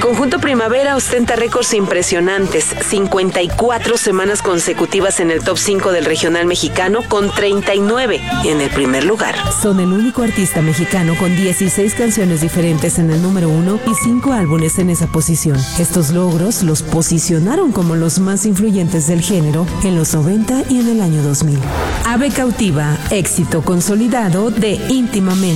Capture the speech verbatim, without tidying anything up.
conjunto Primavera ostenta récords impresionantes, cincuenta y cuatro semanas consecutivas en el top cinco del regional mexicano con treinta y nueve en el primer lugar. Son el único artista mexicano con dieciséis canciones diferentes en el número uno y cinco álbumes en esa posición. Estos logros los posicionaron como los más influyentes del género en los noventa y en el año dos mil. Ave Cautiva, éxito consolidado de Íntimamente.